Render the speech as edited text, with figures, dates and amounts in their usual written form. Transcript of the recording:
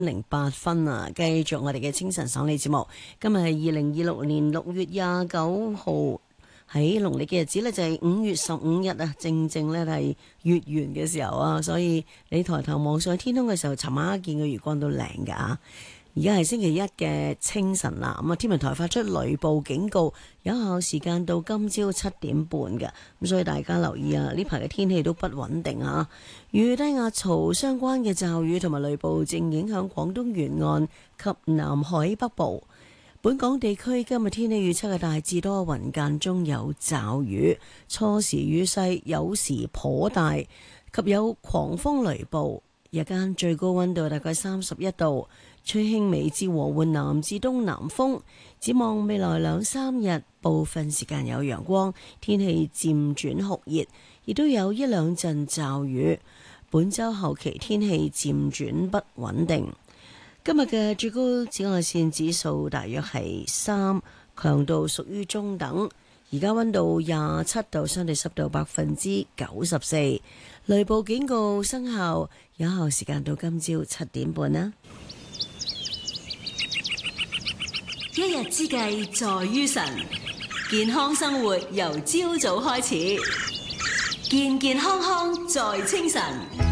08:08啊，繼續我哋嘅清晨爽利節目。今日係2026年6月29號，喺農曆嘅日子呢，就係5月15日啊，正正呢係月圓嘅時候啊，所以你抬頭望上天空嘅時候，尋晚見個月光都靚噶啊！而家係星期一嘅清晨啦，咁啊天文台發出雷暴警告，有效時間到今朝7點半嘅，咁所以大家留意啊，呢排嘅天氣都不穩定啊，與低壓槽相關嘅驟雨同埋雷暴正影響廣東沿岸及南海北部。本港地區今日天氣預測係大致多雲，間中有驟雨，初時雨勢有時頗大，及有狂風雷暴。日間最高溫度大概31度，吹輕微至和緩南至東南風。展望未來2-3日，部分時間有陽光，天氣漸轉酷熱，亦都有一兩陣驟雨。本週後期天氣漸轉不穩定。今日嘅最高紫外線指數大約係3，強度屬於中等。而家溫度27度，相對濕度94%，雷暴警告生效，有效時間到今朝7點半啦。 一日之計在於晨，健康生活由朝早開始，健健康康在清晨。